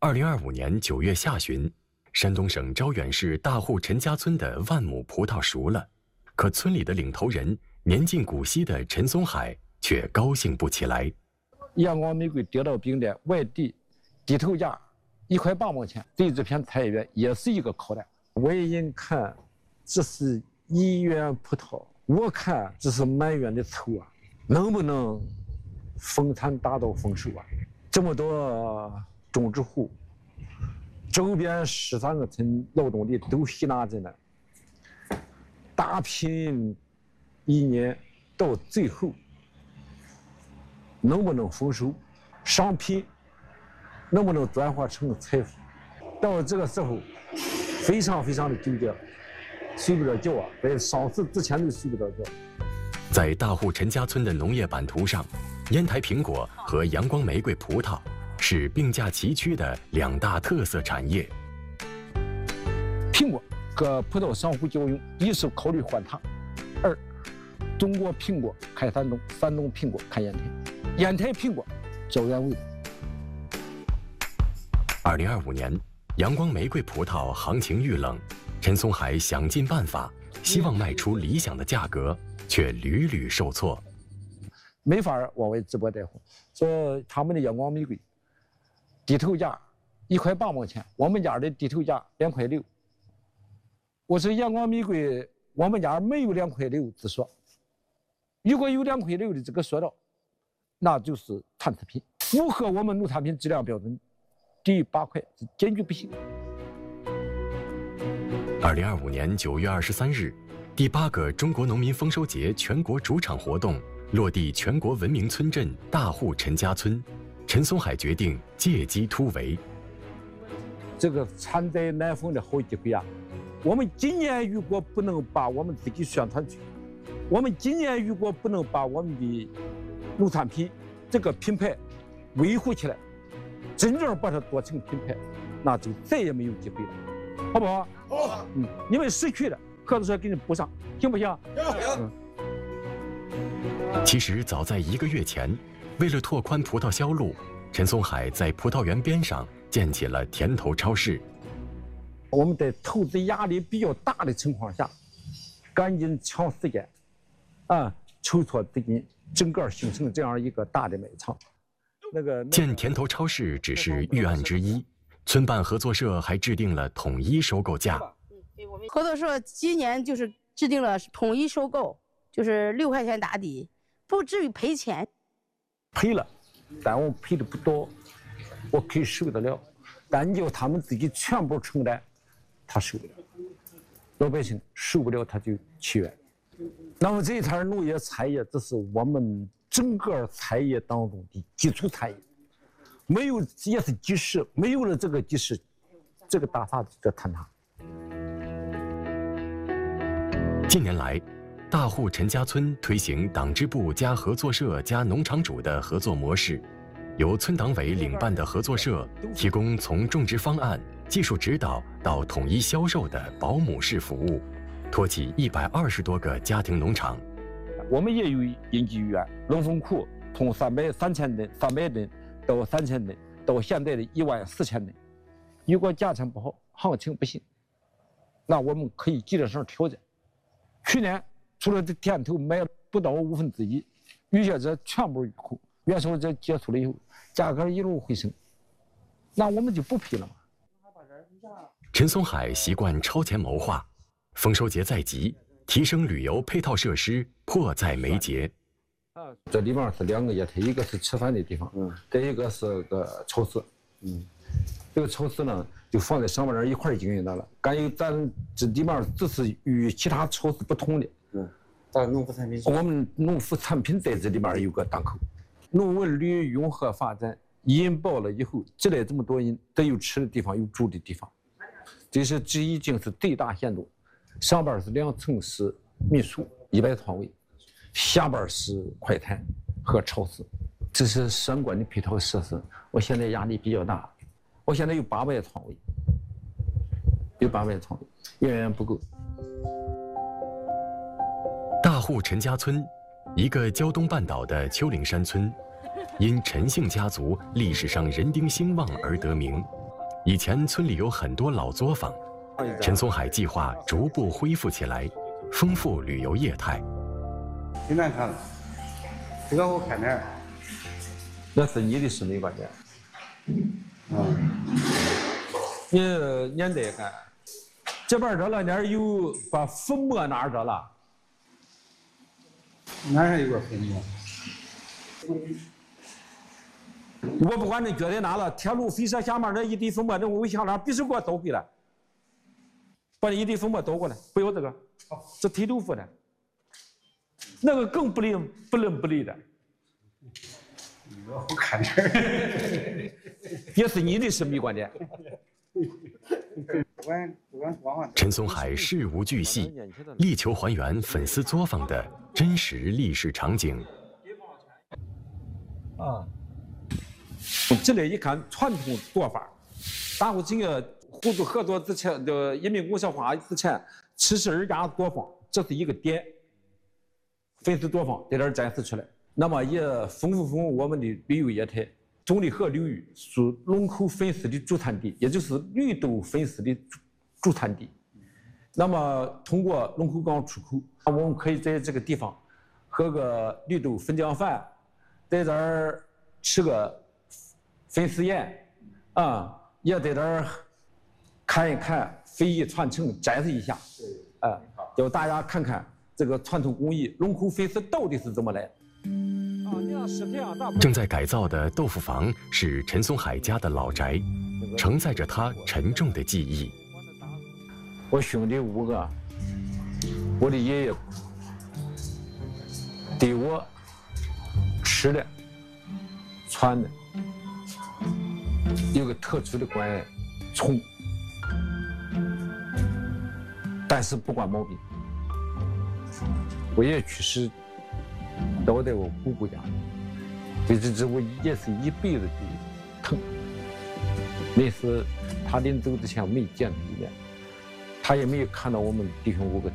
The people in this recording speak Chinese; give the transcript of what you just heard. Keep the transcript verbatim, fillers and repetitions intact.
二零二五年九月下旬，山东省招远市大户陈家村的万亩葡萄熟了，可村里的领头人年近古稀的陈松海却高兴不起来。 阳光玫瑰得到并列外地地头价一块八毛钱，对这片菜园也是一个考验。外人看这是一园葡萄，我看这是满园的醋啊，能不能丰产达到丰收啊？这么多种植户，周边十三个村劳动力都吸纳进来，打拼一年，到最后能不能丰收，商品能不能转化成财富，到这个时候非常非常的纠结，睡不着觉啊，在上市之前就睡不着觉。 在大户陈家村的农业版图上，烟台苹果和阳光玫瑰葡萄是并驾齐驱的两大特色产业。 苹果和葡萄相互交用，一是考虑换塔，二中国苹果开山东，山东苹果开烟台，烟台苹果较原味。 二零二五年，阳光玫瑰葡萄行情遇冷，陈松海想尽办法，希望卖出理想的价格，却屡屡受挫。 没法往外直播带货，说他们的阳光玫瑰地头价一块八毛钱，我们家的地头价两块六。我说阳光玫瑰，我们家没有两块六之说，如果有两块六的这个说道，那就是残次品，符合我们农产品质量标准，低于八块是坚决不行。 二零二五年九月二十三日，第八个中国农民丰收节全国主场活动落地全国文明村镇大户陈家村，陈松海决定借机突围。 这个产在南丰的好机会啊！我们今年如果不能把我们自己宣传出去，我们今年如果不能把我们的农产品这个品牌维护起来，真正把它做成品牌，那就再也没有机会了，好不好？好。嗯，你们失去了，合作社给你补上，行不行？行。 嗯。其实早在一个月前，为了拓宽葡萄销路，陈松海在葡萄园边上建起了田头超市。 我们在投资压力比较大的情况下，赶紧抢时间，啊，筹措资金，整个形成这样一个大的卖场。那个建田头超市只是预案之一，村办合作社还制定了统一收购价。 合作社今年就是制定了统一收购，就是六块钱打底，不至于赔钱。 赔了，但我赔的不多，我可以受得了。但你叫他们自己全部承担，他受不了。老百姓受不了，他就起源。那么这一摊农业产业，这是我们整个产业当中的基础产业，没有也是基石，没有了这个基石，这个大厦就坍塌。 近年来，大户陈家村推行党支部加合作社加农场主的合作模式，由村党委领办的合作社提供从种植方案、技术指导到统一销售的保姆式服务，托起一百二十多个家庭农场。 我们也有应急预案，冷冻库从三百三千吨、三百吨到三千吨，到现在的一万四千吨。如果价钱不好，行情不行，那我们可以基本上调整。去年除了这田头卖不到五分之一，有些者全部入库，原售者结束了以后，价格一路回升，那我们就不赔了嘛。 陈松海习惯超前谋划，丰收节在即，提升旅游配套设施迫在眉睫。 这里面是两个业态，一个是吃饭的地方，嗯，再一个是个超市，嗯，这个超市呢就放在上面人一块经营的了。感觉咱这里面只是与其他超市不同的，嗯，咱农副产品，我们农副产品在这里面有个档口。农文旅融合发展，引爆了以后，积累这么多人，得有吃的地方，有住的地方，这是这已经是最大限度。上边是两层是民宿，一百床位。下边是快餐和超市，这是相关的配套设施。我现在压力比较大，我现在有八百床位，有八百床位，远远不够。 大户陈家村，一个胶东半岛的丘陵山村，因陈姓家族历史上人丁兴旺而得名。 以前村里有很多老作坊，陈松海计划逐步恢复起来，丰富旅游业态。 挺难看的，这个我看点儿。 那是你的审美观点。 嗯， 你年代感，这边这了点有把粉末哪儿这了？ 哪儿有个粉末？ 我不管你觉得哪了，铁路飞车下面那一堆粉末，那我想哪必须给我倒回来，把那一堆粉末倒过来，不要这个，这忒豆腐的，那个更不灵不伦不类的。 我看这儿， 也是你的审美观点。 不管不管往往。 陈松海事无巨细，力求还原粉丝作坊的真实历史场景。 啊，这里一看传统做法，大户这个互助合作之前的人民公社化之前，七十二家作坊，这是一个点。粉丝作坊在这儿展示出来，那么也丰富丰富我们的旅游业态。中里河流域是龙口粉丝的主产地，也就是绿豆粉丝的主主产地。那么通过龙口港出口，我们可以在这个地方喝个绿豆粉浆饭，在这儿吃个粉丝宴，啊，也在这儿看一看非遗传承，展示一下，啊，叫大家看看这个传统工艺龙口粉丝到底是怎么来的。 正在改造的豆腐房是陈松海家的老宅，承载着他沉重的记忆。 我兄弟五个，我的爷爷对我吃的、穿的有个特殊的关爱，宠，但是不管毛病。我爷爷去世。倒在我姑姑家，这这这我也是一辈子的疼。那时他临走之前没见他一面，他也没有看到我们弟兄五个